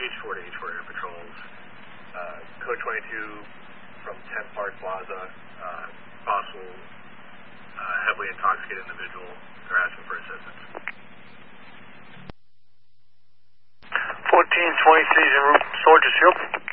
H4 to H4 Air Patrols. Code 22 from 10 Park Plaza. Possible heavily intoxicated individual. They're asking for assistance. 1423 en route, Soldier Field.